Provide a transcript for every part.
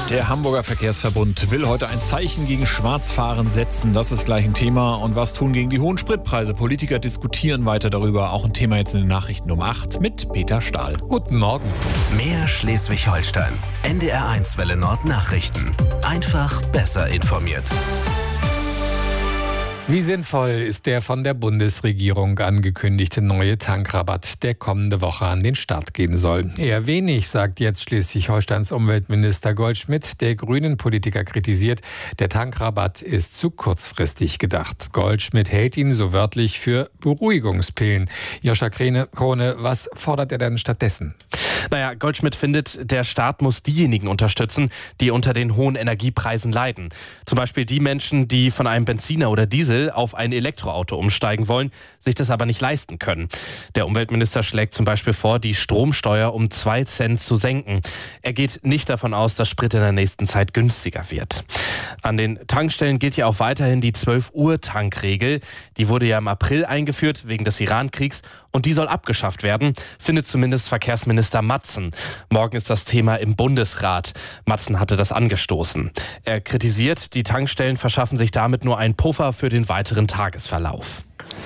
Der Hamburger Verkehrsverbund will heute ein Zeichen gegen Schwarzfahren setzen. Das ist gleich ein Thema. Und was tun gegen die hohen Spritpreise? Politiker diskutieren weiter darüber. Auch ein Thema jetzt in den Nachrichten um 8 mit Peter Stahl. Guten Morgen. Mehr Schleswig-Holstein. NDR1 Welle Nord Nachrichten. Einfach besser informiert. Wie sinnvoll ist der von der Bundesregierung angekündigte neue Tankrabatt, der kommende Woche an den Start gehen soll? Eher wenig, sagt jetzt Schleswig-Holsteins Umweltminister Goldschmidt. Der Grünen-Politiker kritisiert, der Tankrabatt ist zu kurzfristig gedacht. Goldschmidt hält ihn so wörtlich für Beruhigungspillen. Joscha Krone, was fordert er denn stattdessen? Goldschmidt findet, der Staat muss diejenigen unterstützen, die unter den hohen Energiepreisen leiden. Zum Beispiel die Menschen, die von einem Benziner oder Diesel auf ein Elektroauto umsteigen wollen, sich das aber nicht leisten können. Der Umweltminister schlägt zum Beispiel vor, die Stromsteuer um 2 Cent zu senken. Er geht nicht davon aus, dass Sprit in der nächsten Zeit günstiger wird. An den Tankstellen gilt ja auch weiterhin die 12-Uhr-Tankregel. Die wurde ja im April eingeführt wegen des Iran-Kriegs und die soll abgeschafft werden, findet zumindest Verkehrsminister Matzen. Morgen ist das Thema im Bundesrat. Matzen hatte das angestoßen. Er kritisiert, die Tankstellen verschaffen sich damit nur einen Puffer für den weiteren Tagesverlauf.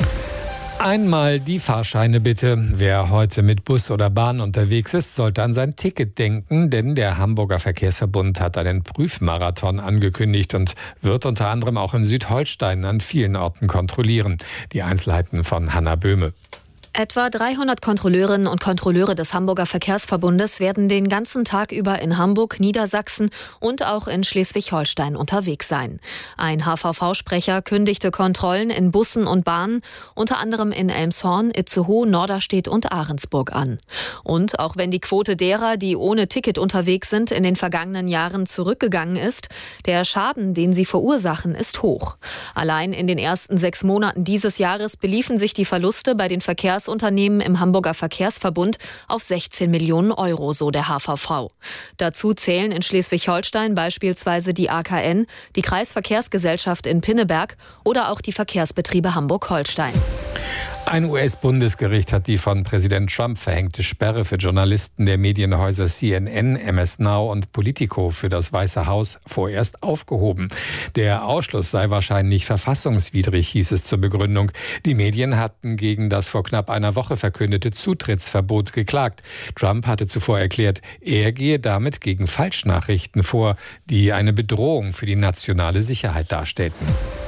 Einmal die Fahrscheine bitte. Wer heute mit Bus oder Bahn unterwegs ist, sollte an sein Ticket denken, denn der Hamburger Verkehrsverbund hat einen Prüfmarathon angekündigt und wird unter anderem auch in Südholstein an vielen Orten kontrollieren. Die Einzelheiten von Hanna Böhme. Etwa 300 Kontrolleurinnen und Kontrolleure des Hamburger Verkehrsverbundes werden den ganzen Tag über in Hamburg, Niedersachsen und auch in Schleswig-Holstein unterwegs sein. Ein HVV-Sprecher kündigte Kontrollen in Bussen und Bahnen, unter anderem in Elmshorn, Itzehoe, Norderstedt und Ahrensburg an. Und auch wenn die Quote derer, die ohne Ticket unterwegs sind, in den vergangenen Jahren zurückgegangen ist, der Schaden, den sie verursachen, ist hoch. Allein in den ersten 6 Monaten dieses Jahres beliefen sich die Verluste bei den Verkehrsunternehmen im Hamburger Verkehrsverbund auf 16 Millionen Euro, so der HVV. Dazu zählen in Schleswig-Holstein beispielsweise die AKN, die Kreisverkehrsgesellschaft in Pinneberg oder auch die Verkehrsbetriebe Hamburg-Holstein. Ein US-Bundesgericht hat die von Präsident Trump verhängte Sperre für Journalisten der Medienhäuser CNN, MS Now und Politico für das Weiße Haus vorerst aufgehoben. Der Ausschluss sei wahrscheinlich verfassungswidrig, hieß es zur Begründung. Die Medien hatten gegen das vor knapp einer Woche verkündete Zutrittsverbot geklagt. Trump hatte zuvor erklärt, er gehe damit gegen Falschnachrichten vor, die eine Bedrohung für die nationale Sicherheit darstellten.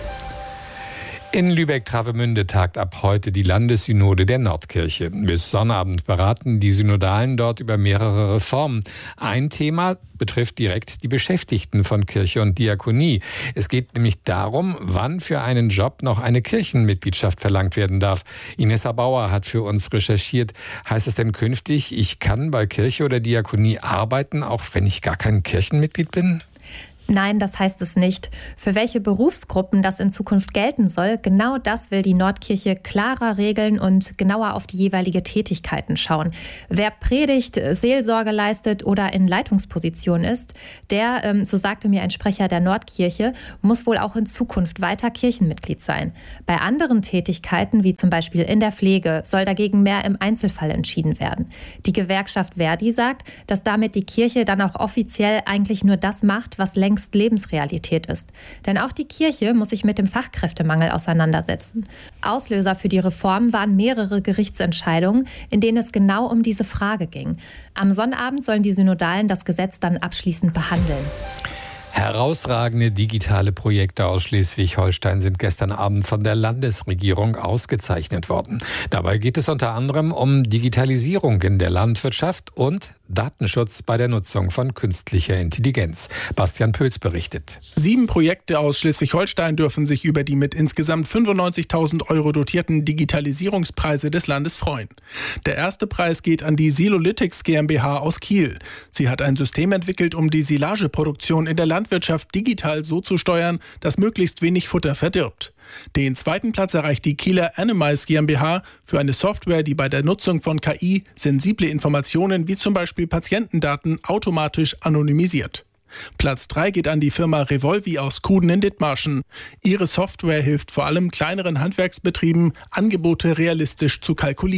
In Lübeck-Travemünde tagt ab heute die Landessynode der Nordkirche. Bis Sonnabend beraten die Synodalen dort über mehrere Reformen. Ein Thema betrifft direkt die Beschäftigten von Kirche und Diakonie. Es geht nämlich darum, wann für einen Job noch eine Kirchenmitgliedschaft verlangt werden darf. Inessa Bauer hat für uns recherchiert. Heißt es denn künftig, ich kann bei Kirche oder Diakonie arbeiten, auch wenn ich gar kein Kirchenmitglied bin? Nein, das heißt es nicht. Für welche Berufsgruppen das in Zukunft gelten soll, genau das will die Nordkirche klarer regeln und genauer auf die jeweilige Tätigkeiten schauen. Wer predigt, Seelsorge leistet oder in Leitungsposition ist, der, so sagte mir ein Sprecher der Nordkirche, muss wohl auch in Zukunft weiter Kirchenmitglied sein. Bei anderen Tätigkeiten, wie zum Beispiel in der Pflege, soll dagegen mehr im Einzelfall entschieden werden. Die Gewerkschaft Verdi sagt, dass damit die Kirche dann auch offiziell eigentlich nur das macht, was längst Lebensrealität ist. Denn auch die Kirche muss sich mit dem Fachkräftemangel auseinandersetzen. Auslöser für die Reform waren mehrere Gerichtsentscheidungen, in denen es genau um diese Frage ging. Am Sonnabend sollen die Synodalen das Gesetz dann abschließend behandeln. Herausragende digitale Projekte aus Schleswig-Holstein sind gestern Abend von der Landesregierung ausgezeichnet worden. Dabei geht es unter anderem um Digitalisierung in der Landwirtschaft und Datenschutz bei der Nutzung von künstlicher Intelligenz. Bastian Pöls berichtet. 7 Projekte aus Schleswig-Holstein dürfen sich über die mit insgesamt 95.000 Euro dotierten Digitalisierungspreise des Landes freuen. Der erste Preis geht an die Silolytics GmbH aus Kiel. Sie hat ein System entwickelt, um die Silageproduktion in der Landwirtschaft digital so zu steuern, dass möglichst wenig Futter verdirbt. Den zweiten Platz erreicht die Kieler Animais GmbH für eine Software, die bei der Nutzung von KI sensible Informationen wie zum Beispiel Patientendaten automatisch anonymisiert. Platz 3 geht an die Firma Revolvi aus Kuden in Dithmarschen. Ihre Software hilft vor allem kleineren Handwerksbetrieben, Angebote realistisch zu kalkulieren.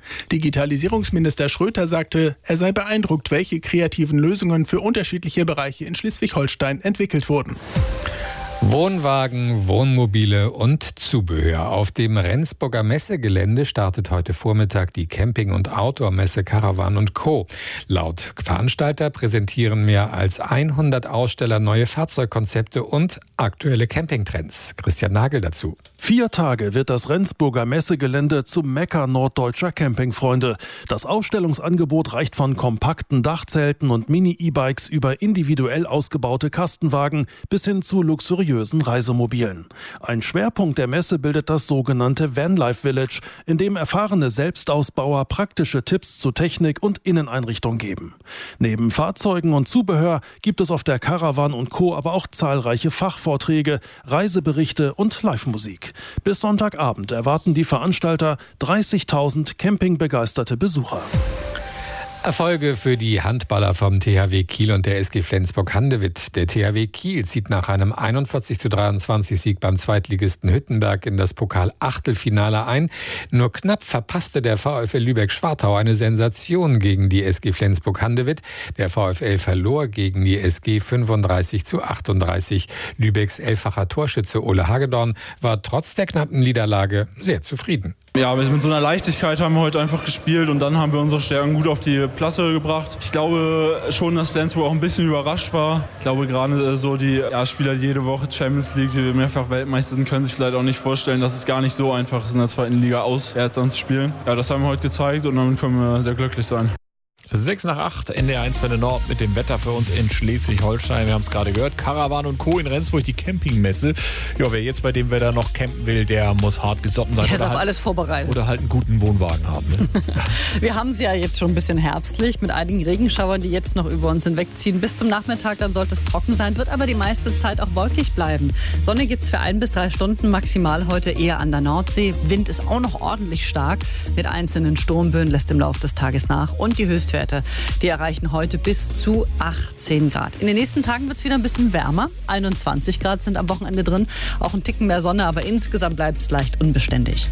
Digitalisierungsminister Schröter sagte, er sei beeindruckt, welche kreativen Lösungen für unterschiedliche Bereiche in Schleswig-Holstein entwickelt wurden. Wohnwagen, Wohnmobile und Zubehör. Auf dem Rendsburger Messegelände startet heute Vormittag die Camping- und Outdoor-Messe Caravan & Co. Laut Veranstalter präsentieren mehr als 100 Aussteller neue Fahrzeugkonzepte und aktuelle Campingtrends. Christian Nagel dazu. 4 Tage wird das Rendsburger Messegelände zum Mekka norddeutscher Campingfreunde. Das Ausstellungsangebot reicht von kompakten Dachzelten und Mini-E-Bikes über individuell ausgebaute Kastenwagen bis hin zu luxuriösen Reisemobilen. Ein Schwerpunkt der Messe bildet das sogenannte Vanlife Village, in dem erfahrene Selbstausbauer praktische Tipps zu Technik und Inneneinrichtung geben. Neben Fahrzeugen und Zubehör gibt es auf der Caravan & Co. aber auch zahlreiche Fachvorträge, Reiseberichte und Live-Musik. Bis Sonntagabend erwarten die Veranstalter 30.000 campingbegeisterte Besucher. Erfolge für die Handballer vom THW Kiel und der SG Flensburg-Handewitt. Der THW Kiel zieht nach einem 41:23 Sieg beim Zweitligisten Hüttenberg in das Pokal-Achtelfinale ein. Nur knapp verpasste der VfL Lübeck-Schwartau eine Sensation gegen die SG Flensburg-Handewitt. Der VfL verlor gegen die SG 35:38. Lübecks 11-facher Torschütze Ole Hagedorn war trotz der knappen Niederlage sehr zufrieden. Ja, mit so einer Leichtigkeit haben wir heute einfach gespielt und dann haben wir unsere Stärken gut auf die Platte gebracht. Ich glaube schon, dass Flensburg auch ein bisschen überrascht war. Ich glaube gerade so die Spieler, die jede Woche Champions League, die mehrfach Weltmeister sind, können sich vielleicht auch nicht vorstellen, dass es gar nicht so einfach ist, in der zweiten Liga auswärts dann zu spielen. Ja, das haben wir heute gezeigt und damit können wir sehr glücklich sein. 6:08, NDR 1 Welle Nord mit dem Wetter für uns in Schleswig-Holstein. Wir haben es gerade gehört, Caravan & Co. in Rendsburg, die Campingmesse. Ja, wer jetzt bei dem Wetter noch campen will, der muss hart gesotten sein. Der ist auf alles vorbereitet. Oder halt einen guten Wohnwagen haben. Ne? Wir haben es ja jetzt schon ein bisschen herbstlich mit einigen Regenschauern, die jetzt noch über uns hinwegziehen. Bis zum Nachmittag, dann sollte es trocken sein, wird aber die meiste Zeit auch wolkig bleiben. Sonne gibt es für 1 bis 3 Stunden, maximal heute eher an der Nordsee. Wind ist auch noch ordentlich stark. Mit einzelnen Sturmböen lässt im Laufe des Tages nach. Und die Höchstwerte, die erreichen heute bis zu 18 Grad. In den nächsten Tagen wird es wieder ein bisschen wärmer. 21 Grad sind am Wochenende drin. Auch ein Ticken mehr Sonne, aber insgesamt bleibt es leicht unbeständig.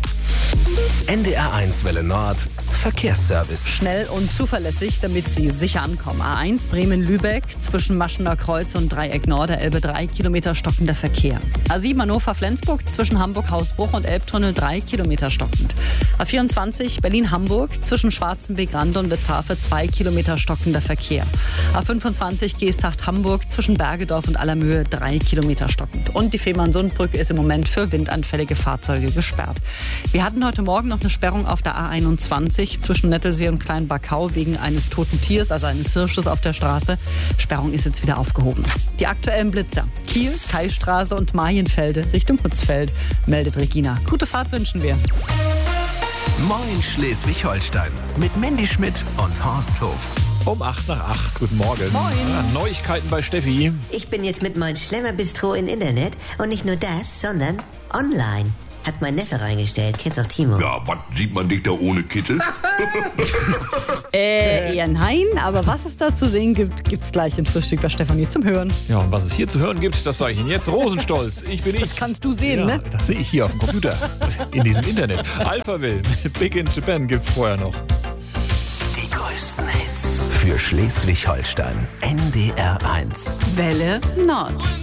NDR 1 Welle Nord Verkehrsservice. Schnell und zuverlässig, damit Sie sicher ankommen. A1 Bremen-Lübeck zwischen Maschener Kreuz und Dreieck Nord, der Elbe 3 Kilometer stockender Verkehr. A7 Hannover-Flensburg zwischen Hamburg-Hausbruch und Elbtunnel 3 Kilometer stockend. A24 Berlin-Hamburg zwischen Schwarzenbeck-Rande und Witzhafe 2 Kilometer stockender Verkehr. A25 Geesthacht-Hamburg zwischen Bergedorf und Allermöhe 3 Kilometer stockend. Und die Fehmarnsundbrücke ist im Moment für windanfällige Fahrzeuge gesperrt. Wir hatten heute Morgen noch eine Sperrung auf der A21 zwischen Nettelsee und Kleinbakau wegen eines toten Tiers, also eines Hirsches auf der Straße. Sperrung ist jetzt wieder aufgehoben. Die aktuellen Blitzer: Kiel, Kaistraße und Marienfelde Richtung Hutzfeld, meldet Regina. Gute Fahrt wünschen wir. Moin Schleswig-Holstein mit Mandy Schmidt und Horst Hof. Um 7:08, guten Morgen. Moin. Ja, Neuigkeiten bei Steffi. Ich bin jetzt mit meinem Schlemmerbistro im Internet und nicht nur das, sondern online. Hat mein Neffe reingestellt. Kennst auch Timo? Ja, was sieht man dich da ohne Kittel? Eher nein, aber was es da zu sehen gibt, gibt's gleich in Frühstück bei Stefanie zum Hören. Ja, und was es hier zu hören gibt, das sage ich Ihnen jetzt. Rosenstolz, ich bin ich. Das kannst du sehen, ja, ne? Das sehe ich hier auf dem Computer, in diesem Internet. Alphaville mit Big in Japan gibt's vorher noch. Die größten Hits für Schleswig-Holstein. NDR 1 Welle Nord.